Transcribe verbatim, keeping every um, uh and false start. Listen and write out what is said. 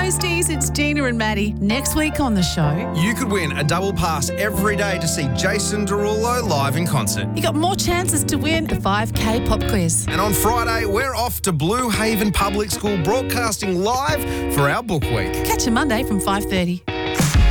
Toasties, it's Gina and Maddie. Next week on the show, You could win a double pass every day to see Jason Derulo live in concert. you got more chances to win a five K pop quiz. And on Friday, we're off to Blue Haven Public School broadcasting live for our book week. Catch you Monday from five thirty.